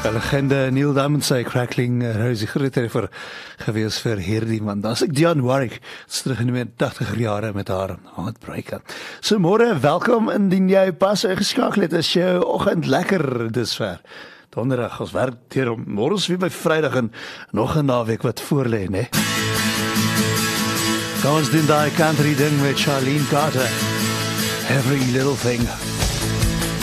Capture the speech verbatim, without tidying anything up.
Legende Neil Diamond sy Crackling Rosie Groottreffer gewees vir hierdie man. Dan is ek Dionne Warwick, terug in die tachtiger jare met haar Heartbreaker. So môre, welkom indien jy pas ingeskakel het, is jou oggend lekker dusver. Donderdag, ons werk teer om môres weer by Vrydag en nog 'n naweek wat voor lê, né? Kom ons doen daai country ding met Charlene Carter. Every little thing.